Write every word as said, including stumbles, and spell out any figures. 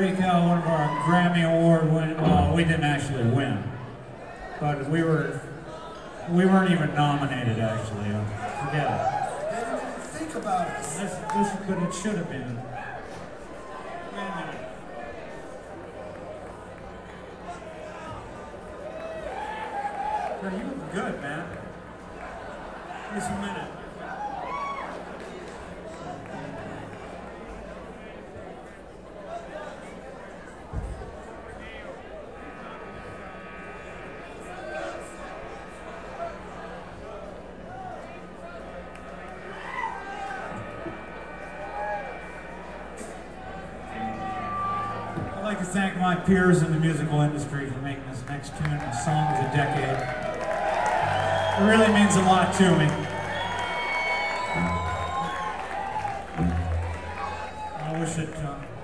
Freddie Cal, one of our Grammy Award win. Well, we didn't actually win, but we were we weren't even nominated actually. Forget it. They didn't even think about us. This, this, but it should have been. Wait a minute. Bro, you look good, man. Just a minute. I'd like to thank my peers in the musical industry for making this next tune a song of the decade. It really means a lot to me. I wish it uh,